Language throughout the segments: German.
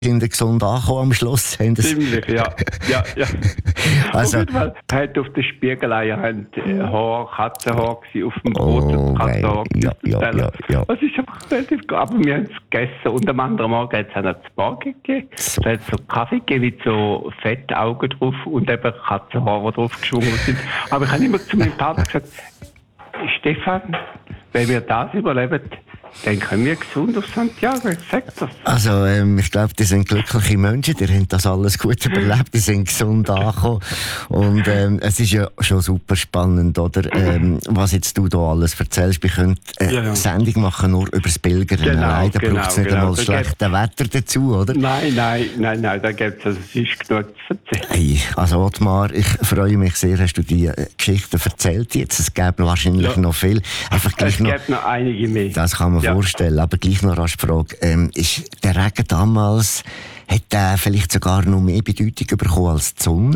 sind gesund angekommen am Schluss. Ziemlich, ja. Also, Auf jeden Fall hat auf der Spiegeleier Katzenhaar gewesen, auf dem roten Katzenhaar. Ja. Das ist einfach relativ gut. Aber wir haben es gegessen und am anderen Morgen hat es auch noch zu Morgen gegeben. So. Da hat es so Kaffee gegeben mit so Fettaugen drauf und eben Katzenhaare, die drauf geschwungen sind. Aber ich habe immer zu meinem Partner gesagt, Stefan, wenn wir das überleben, dann können wir gesund auf Santiago, ich sag das. Also, ich glaube, die sind glückliche Menschen, die haben das alles gut überlebt, die sind gesund angekommen. Und es ist ja schon super spannend, oder? Was jetzt du da alles erzählst. Wir können Sendung machen nur über das Pilgern. Da braucht es nicht einmal schlechtes Wetter dazu, oder? Nein, da gibt es ist genug zu erzählen. Hey, also Ottmar, ich freue mich sehr, hast du die Geschichten erzählt jetzt. Es gäbe wahrscheinlich noch viel. Einfach Es gibt noch einige mehr. Das kann man vorstellen, aber gleich noch rasch die Frage, ist der Regen damals, hat der vielleicht sogar noch mehr Bedeutung bekommen als die Sonne?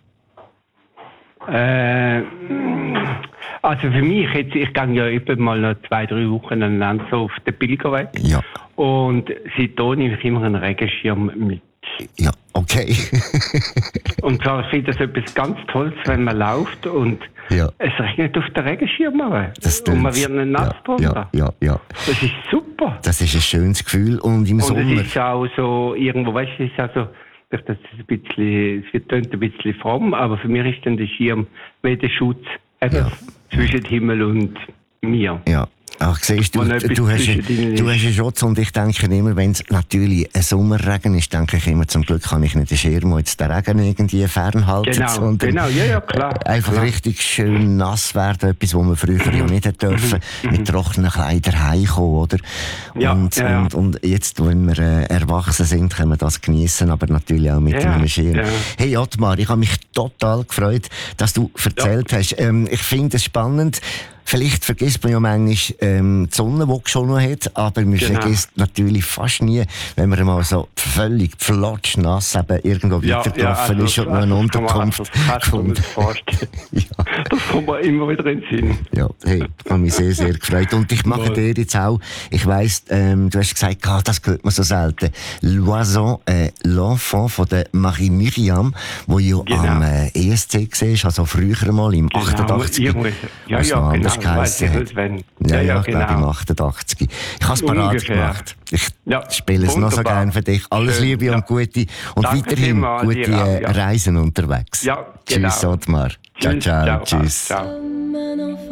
Also für mich, ich gehe ja immer mal noch 2-3 Wochen aneinander so auf den Pilgerweg. Ja. Und seitdem nehme ich immer einen Regenschirm mit. Ja, okay. Und zwar finde ich das etwas ganz Tolles, wenn man läuft und es regnet auf den Regenschirm und man wird nicht nass drunter. Ja. Das ist super. Das ist ein schönes Gefühl. Und im Sommer... Und es ist auch so, irgendwo, weißt du, es ist auch so, das ist ein bisschen, es klingt ein bisschen fromm, aber für mich ist dann der Schirm wie der Schutz zwischen Himmel und mir. Ja. Ach, siehst du, du hast einen Schutz und ich denke immer, wenn es natürlich ein Sommerregen ist, denke ich immer, zum Glück kann ich nicht den Schirm und jetzt den Regen irgendwie fernhalten, sondern klar. Einfach richtig schön nass werden, etwas, was man früher ja nicht dürfen, mit trockenen Kleidern heimkommen, oder? Und jetzt, wenn wir erwachsen sind, können wir das genießen, aber natürlich auch mit einem Schirm. Ja. Hey Ottmar, ich habe mich total gefreut, dass du erzählt hast. Ich finde es spannend. Vielleicht vergisst man ja manchmal die Sonne, die schon hat, aber man vergisst natürlich fast nie, wenn man mal so völlig flotschnass eben irgendwo weitergelaufen ist und noch eine Unterkunft gefunden. Das kommt mir immer wieder in den Sinn. Ja, hey, ich habe mich sehr, sehr gefreut. Und ich mache dir jetzt auch, ich weiss, du hast gesagt, das hört man so selten, L'Oiseau, l'Enfant von der Marie Myriam, wo ja am ESC war, also früher mal im 88. Genau. Geheißen hat. Ich glaube im 88. Ich habe es parat gemacht. Ich spiele es noch so gerne für dich. Alles Liebe und gute und weiterhin gute Reisen unterwegs. Ja, genau. Tschüss, Ottmar. Ciao. Tschüss. Ciao.